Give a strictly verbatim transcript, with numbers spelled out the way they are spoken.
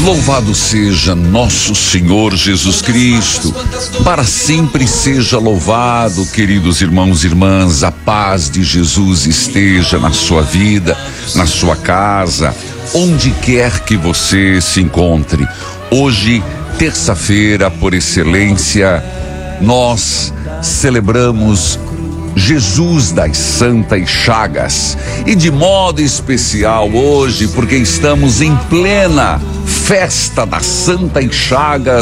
Louvado seja nosso Senhor Jesus Cristo, para sempre seja louvado, queridos irmãos e irmãs. A paz de Jesus esteja na sua vida, na sua casa, onde quer que você se encontre. Hoje, terça-feira, por excelência, nós celebramos Jesus das Santas Chagas, e de modo especial hoje, porque estamos em plena festa das Santas Chagas